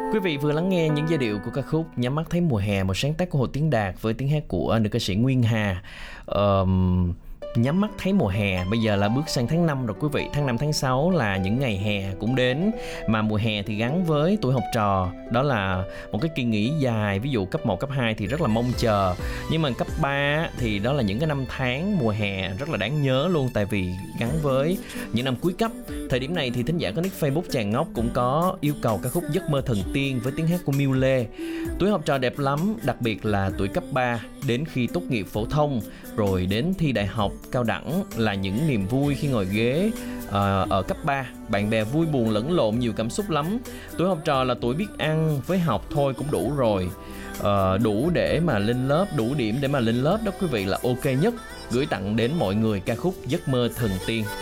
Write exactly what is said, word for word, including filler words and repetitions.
Quý vị vừa lắng nghe những giai điệu của ca khúc Nhắm mắt thấy mùa hè, một sáng tác của Hồ Tiến Đạt với tiếng hát của nữ ca sĩ Nguyên Hà. Ờm... Nhắm mắt thấy mùa hè. Bây giờ là bước sang tháng năm rồi quý vị. Tháng năm, tháng sáu là những ngày hè cũng đến. Mà mùa hè thì gắn với tuổi học trò. Đó là một cái kỳ nghỉ dài. Ví dụ cấp một, cấp hai thì rất là mong chờ. Nhưng mà cấp ba thì đó là những cái năm tháng mùa hè rất là đáng nhớ luôn. Tại vì gắn với những năm cuối cấp. Thời điểm này thì thính giả có nick Facebook Chàng Ngốc cũng có yêu cầu ca khúc Giấc mơ thần tiên với tiếng hát của Miu Lê. Tuổi học trò đẹp lắm, đặc biệt là tuổi cấp ba đến khi tốt nghiệp phổ thông rồi đến thi đại học, cao đẳng là những niềm vui khi ngồi ghế uh, ở cấp ba. Bạn bè vui buồn lẫn lộn, nhiều cảm xúc lắm. Tuổi học trò là tuổi biết ăn, với học thôi cũng đủ rồi. Uh, đủ để mà lên lớp, đủ điểm để mà lên lớp đó quý vị là ok nhất. Gửi tặng đến mọi người ca khúc Giấc mơ thần tiên.